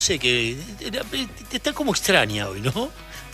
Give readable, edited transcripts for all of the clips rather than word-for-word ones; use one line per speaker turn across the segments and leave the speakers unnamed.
sé que está como extraña hoy, ¿no?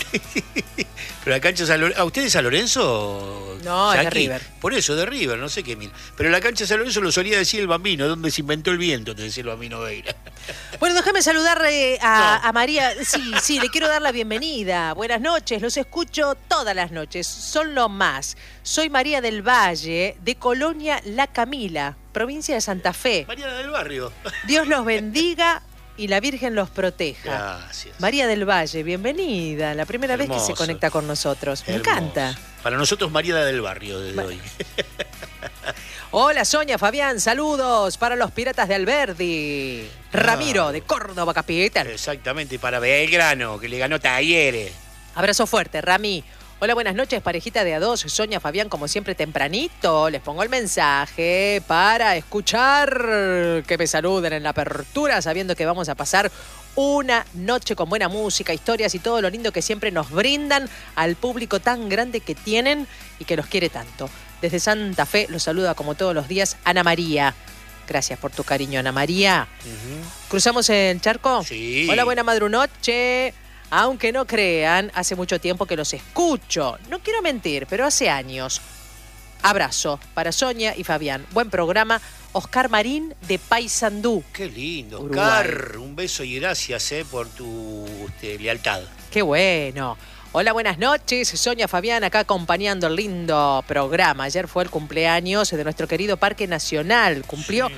Pero la cancha San Lorenzo. ¿A ustedes San Lorenzo?
No, es de
Jackie?
River.
Por eso, de River, no sé qué mil. Pero la cancha San Lorenzo lo solía decir el Bambino, donde se inventó el viento, te decía el Bambino Veira.
Bueno, déjame saludar a María. Sí, le quiero dar la bienvenida. Buenas noches, los escucho todas las noches. Son lo más. Soy María del Valle, de Colonia La Camila, provincia de Santa Fe.
Mariana del Barrio.
Dios los bendiga y la Virgen los proteja.
Gracias.
María del Valle, bienvenida. La primera vez que
Hermoso.
se conecta con nosotros. Me
Hermoso.
encanta.
Para nosotros, Mariana del Barrio, desde hoy.
Hola, Sonia, Fabián, saludos para los Piratas de Alberdi. Ramiro, de Córdoba, capital.
Exactamente, para Belgrano, que le ganó Talleres.
Abrazo fuerte, Rami. Hola, buenas noches, parejita de A2. Sonia, Fabián, como siempre, tempranito. Les pongo el mensaje para escuchar que me saluden en la apertura, sabiendo que vamos a pasar una noche con buena música, historias y todo lo lindo que siempre nos brindan al público tan grande que tienen y que los quiere tanto. Desde Santa Fe los saluda como todos los días Ana María. Gracias por tu cariño, Ana María. ¿Cruzamos el charco?
Sí.
Hola, buena madrunoche. Aunque no crean, hace mucho tiempo que los escucho. No quiero mentir, pero hace años. Abrazo para Sonia y Fabián. Buen programa. Oscar Marín de Paysandú.
Qué lindo,
Uruguay.
Oscar. Un beso y gracias por tu lealtad.
Qué bueno. Hola, buenas noches. Sonia, Fabián, acá acompañando el lindo programa. Ayer fue el cumpleaños de nuestro querido Parque Nacional. Cumplió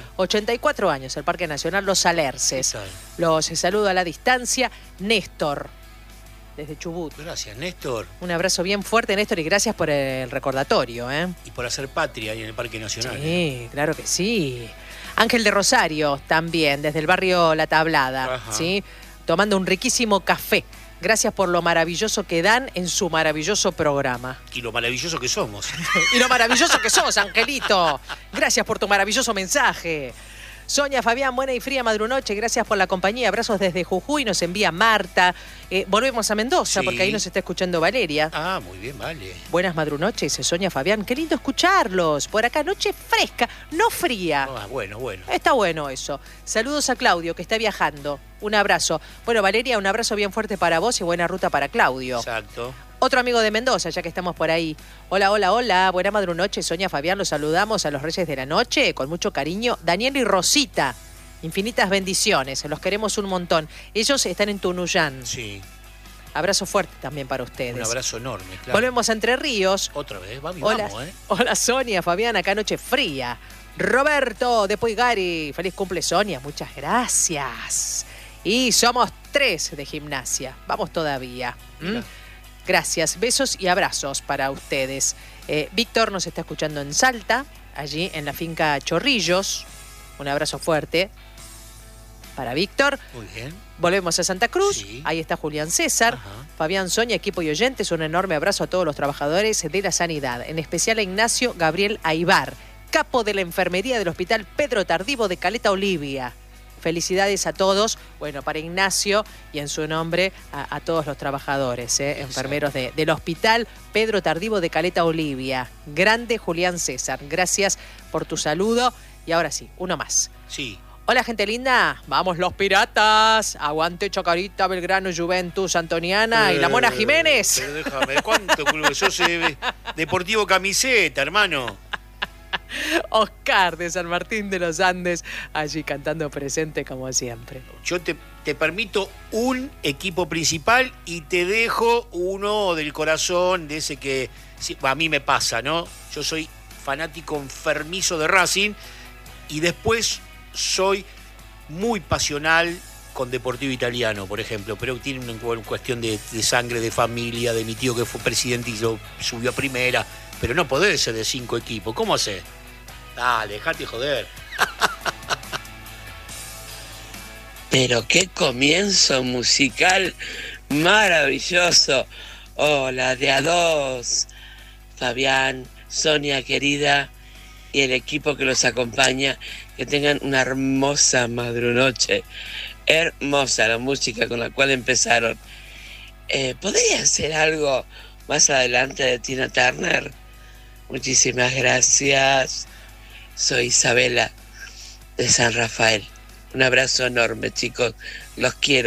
84 años el Parque Nacional Los Alerces.
¿Qué tal?
Los saludo a la distancia. Néstor, desde Chubut.
Gracias, Néstor.
Un abrazo bien fuerte, Néstor, y gracias por el recordatorio, ¿eh?
Y por hacer patria ahí en el Parque Nacional.
Sí, claro que sí. Ángel de Rosario también, desde el barrio La Tablada,
Ajá.
¿sí? Tomando un riquísimo café. Gracias por lo maravilloso que dan en su maravilloso programa.
Y lo maravilloso que somos.
Y lo maravilloso que sos, Angelito. Gracias por tu maravilloso mensaje. Sonia, Fabián, buena y fría madrunoche. Gracias por la compañía. Abrazos desde Jujuy. Nos envía Marta. Volvemos a Mendoza,
Sí.
porque ahí nos está escuchando Valeria.
Ah, muy bien, vale.
Buenas madrunoches, Sonia, Fabián. Qué lindo escucharlos. Por acá, noche fresca, no fría.
Ah, bueno.
Está bueno eso. Saludos a Claudio, que está viajando. Un abrazo. Bueno, Valeria, un abrazo bien fuerte para vos y buena ruta para Claudio.
Exacto.
Otro amigo de Mendoza, ya que estamos por ahí. Hola, hola, hola. Buena madrunoche, Sonia, Fabián. Los saludamos a los Reyes de la Noche con mucho cariño. Daniel y Rosita. Infinitas bendiciones. Los queremos un montón. Ellos están en Tunuyán.
Sí.
Abrazo fuerte también para ustedes.
Un abrazo enorme, claro.
Volvemos a Entre Ríos.
Otra vez, vamos,
Hola, hola Sonia, Fabián, acá noche fría. Roberto de Puigari, feliz cumple Sonia, muchas gracias. Y somos 3 de gimnasia, vamos todavía.
Mira.
Gracias, besos y abrazos para ustedes. Víctor nos está escuchando en Salta, allí en la finca Chorrillos. Un abrazo fuerte para Víctor.
Muy bien.
Volvemos a Santa Cruz,
Sí.
ahí está Julián César,
Ajá.
Fabián, Sonia, equipo y oyentes, un enorme abrazo a todos los trabajadores de la sanidad, en especial a Ignacio Gabriel Aibar, capo de la enfermería del Hospital Pedro Tardivo de Caleta Olivia. Felicidades a todos, bueno, para Ignacio y en su nombre a todos los trabajadores, enfermeros del Hospital Pedro Tardivo de Caleta Olivia. Grande Julián César, gracias por tu saludo. Y ahora sí, uno más.
Sí.
Hola, gente linda. Vamos los Piratas. Aguante Chacarita, Belgrano, Juventus, Antoniana y la Mona Jiménez.
Pero déjame, ¿cuánto club? Sos Deportivo Camiseta, hermano.
Oscar de San Martín de los Andes, allí cantando presente como siempre.
Yo te permito un equipo principal y te dejo uno del corazón, de ese que sí, a mí me pasa, ¿no? Yo soy fanático enfermizo de Racing y después soy muy pasional con Deportivo Italiano, por ejemplo, pero tiene una cuestión de sangre, de familia, de mi tío que fue presidente y lo subió a primera, pero no podés ser de 5 equipos, ¿cómo haces? Dale, dejate joder.
Pero qué comienzo musical maravilloso. Hola, de A2, Fabián, Sonia querida y el equipo que los acompaña. Que tengan una hermosa madrunoche. Hermosa la música con la cual empezaron. ¿Podría ser algo más adelante de Tina Turner? Muchísimas gracias. Soy Isabela de San Rafael. Un abrazo enorme, chicos. Los quiero.